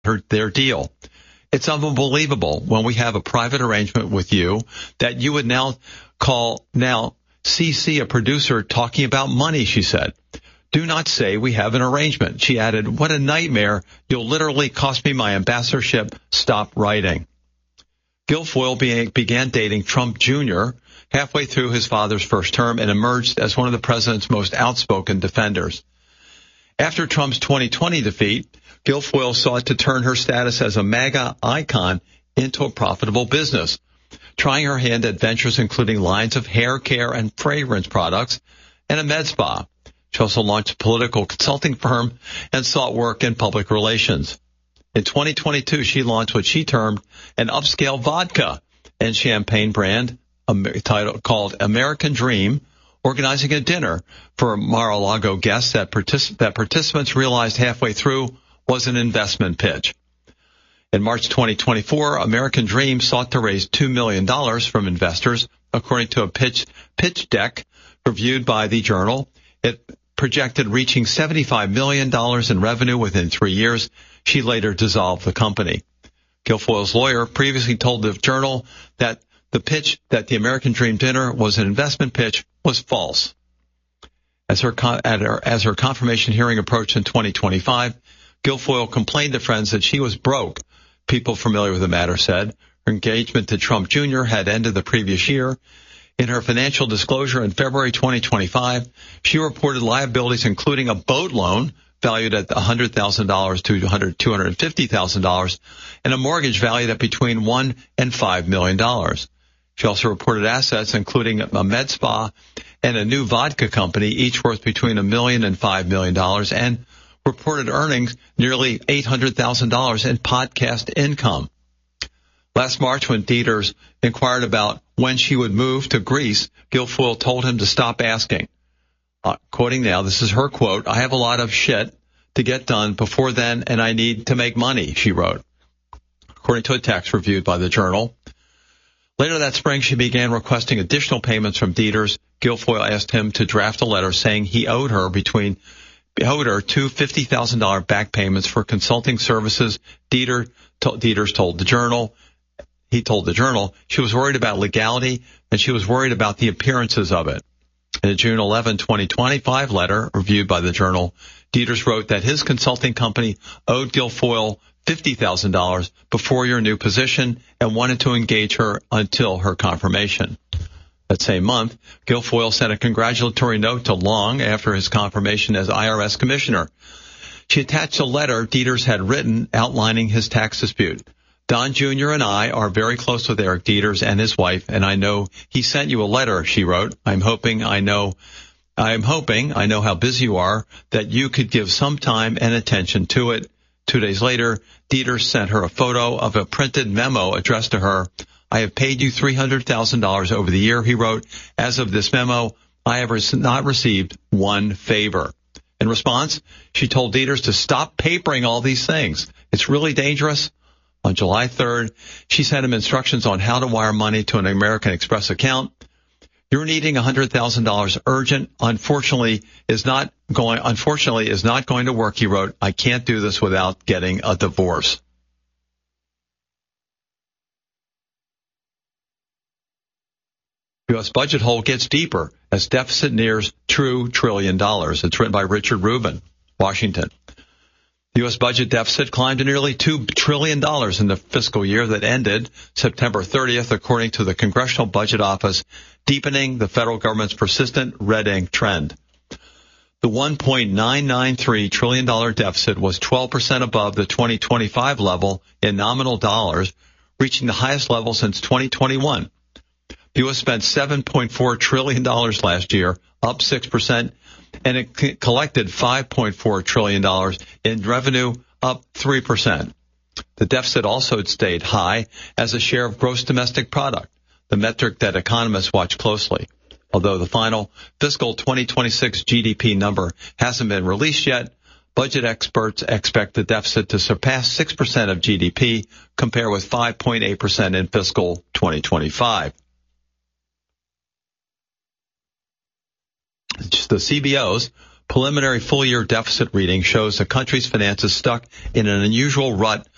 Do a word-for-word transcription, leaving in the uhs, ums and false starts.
her, their deal. It's unbelievable when we have a private arrangement with you that you would now call, now C C a producer talking about money, she said. Do not say we have an arrangement. She added, what a nightmare. You'll literally cost me my ambassadorship. Stop writing. Guilfoyle be- began dating Trump Junior halfway through his father's first term and emerged as one of the president's most outspoken defenders. After Trump's twenty twenty defeat, Guilfoyle sought to turn her status as a MAGA icon into a profitable business, trying her hand at ventures including lines of hair care and fragrance products and a med spa. She also launched a political consulting firm and sought work in public relations. In twenty twenty-two, she launched what she termed an upscale vodka and champagne brand title called American Dream, organizing a dinner for Mar-a-Lago guests that, partic- that participants realized halfway through was an investment pitch. In March twenty twenty-four, American Dream sought to raise two million dollars from investors, according to a pitch, pitch deck reviewed by the Journal. It projected reaching seventy-five million dollars in revenue within three years. She later dissolved the company. Guilfoyle's lawyer previously told the Journal that the pitch that the American Dream dinner was an investment pitch was false. As her, at her, as her confirmation hearing approached in twenty twenty-five, Guilfoyle complained to friends that she was broke. People familiar with the matter said her engagement to Trump Junior had ended the previous year. In her financial disclosure in February twenty twenty-five, she reported liabilities including a boat loan valued at one hundred thousand dollars to two hundred fifty thousand dollars and a mortgage valued at between one and five million dollars. She also reported assets including a med spa and a new vodka company, each worth between a million and five million dollars, and reported earnings nearly eight hundred thousand dollars in podcast income. Last March, when Dieters inquired about when she would move to Greece, Guilfoyle told him to stop asking. Uh, quoting now, this is her quote, I have a lot of shit to get done before then, and I need to make money, she wrote, according to a text reviewed by the Journal. Later that spring, she began requesting additional payments from Dieters. Guilfoyle asked him to draft a letter saying he owed her between owed her two fifty thousand dollars back payments for consulting services. Dieter, to, Dieters told the Journal, he told the Journal, she was worried about legality and she was worried about the appearances of it. In a June eleventh, twenty twenty-five letter reviewed by the Journal, Dieters wrote that his consulting company owed Guilfoyle fifty thousand dollars before your new position and wanted to engage her until her confirmation. That same month, Guilfoyle sent a congratulatory note to Long after his confirmation as I R S commissioner. She attached a letter Dieters had written outlining his tax dispute. Don Junior and I are very close with Eric Dieters and his wife, and I know he sent you a letter, she wrote. I'm hoping I know, I'm hoping I know how busy you are, that you could give some time and attention to it. Two days later, Dieters sent her a photo of a printed memo addressed to her. I have paid you three hundred thousand dollars over the year, he wrote. As of this memo, I have not received one favor. In response, she told Dieters to stop papering all these things. It's really dangerous. On July third, she sent him instructions on how to wire money to an American Express account. You're needing one hundred thousand dollars urgent. Unfortunately, is not going, unfortunately is not going to work, he wrote. I can't do this without getting a divorce. U S budget hole gets deeper as deficit nears true trillion dollars. It's written by Richard Rubin, Washington. The U S budget deficit climbed to nearly two trillion dollars in the fiscal year that ended September thirtieth, according to the Congressional Budget Office, deepening the federal government's persistent red ink trend. The one point nine nine three trillion dollars deficit was twelve percent above the twenty twenty-five level in nominal dollars, reaching the highest level since twenty twenty-one. The U S spent seven point four trillion dollars last year, up six percent, and it collected five point four trillion dollars in revenue, up three percent. The deficit also stayed high as a share of gross domestic product, the metric that economists watch closely. Although the final fiscal twenty twenty-six G D P number hasn't been released yet, budget experts expect the deficit to surpass six percent of G D P, compared with five point eight percent in fiscal twenty twenty-five. The C B O's preliminary full-year deficit reading shows the country's finances stuck in an unusual rut